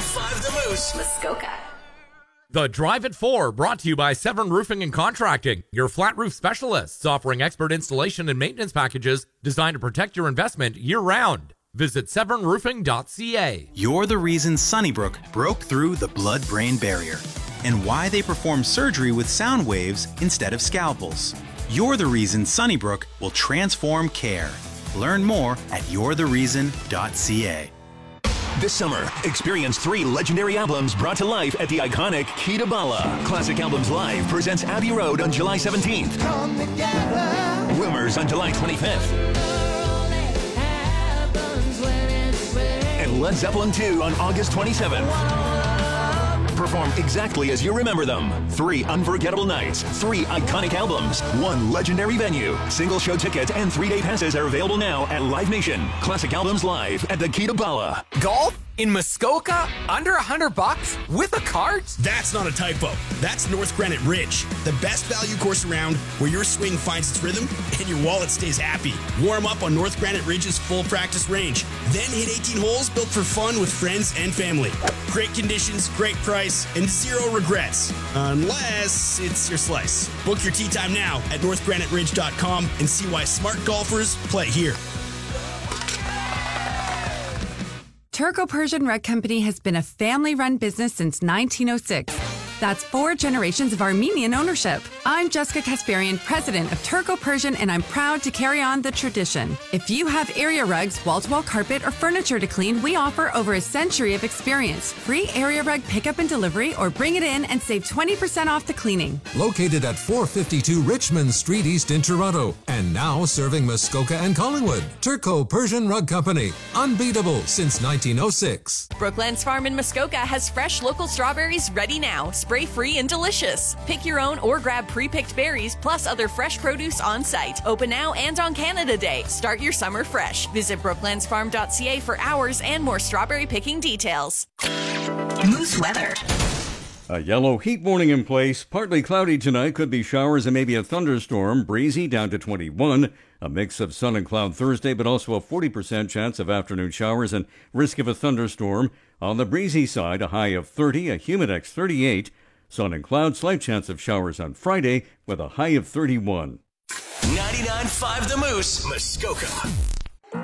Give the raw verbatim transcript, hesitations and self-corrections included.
five The Moose, Muskoka. The Drive at four, brought to you by Severn Roofing and Contracting, your flat roof specialists offering expert installation and maintenance packages designed to protect your investment year-round. Visit severn roofing dot c a. You're the reason Sunnybrook broke through the blood-brain barrier and why they perform surgery with sound waves instead of scalpels. You're the reason Sunnybrook will transform care. Learn more at you're the reason dot c a. This summer, experience three legendary albums brought to life at the iconic Kitabala. Classic Albums Live presents Abbey Road on July seventeenth. Wilmers on July twenty-fifth. And Led Zeppelin two on August twenty-seventh. Perform exactly as you remember them. Three unforgettable nights, three iconic albums, one legendary venue. Single show tickets and three-day passes are available now at Live Nation. Classic Albums Live at the Kitabala. Golf in Muskoka? Under a hundred bucks? With a cart? That's not a typo. That's North Granite Ridge, the best value course around, where your swing finds its rhythm and your wallet stays happy. Warm up on North Granite Ridge's full practice range. Then hit eighteen holes built for fun with friends and family. Great conditions, great price, and zero regrets. Unless it's your slice. Book your tee time now at north granite ridge dot com and see why smart golfers play here. Turco-Persian Rug Company has been a family-run business since nineteen oh six. That's four generations of Armenian ownership. I'm Jessica Kasparian, president of Turco-Persian, and I'm proud to carry on the tradition. If you have area rugs, wall-to-wall carpet, or furniture to clean, we offer over a century of experience. Free area rug pickup and delivery, or bring it in and save twenty percent off the cleaning. Located at four fifty-two Richmond Street East in Toronto, and now serving Muskoka and Collingwood. Turco-Persian Rug Company. Unbeatable since nineteen oh six. Brooklands Farm in Muskoka has fresh local strawberries ready now. Spray-free and delicious. Pick your own or grab pre-picked berries plus other fresh produce on site. Open now and on Canada Day. Start your summer fresh. Visit brooklands farm dot c a for hours and more strawberry picking details. Moose weather. A yellow heat warning in place. Partly cloudy tonight. Could be showers and maybe a thunderstorm. Breezy down to twenty-one. A mix of sun and cloud Thursday, but also a forty percent chance of afternoon showers and risk of a thunderstorm. On the breezy side, a high of thirty, a Humidex thirty-eight. Sun and cloud, slight chance of showers on Friday with a high of thirty-one. ninety-nine point five The Moose, Muskoka.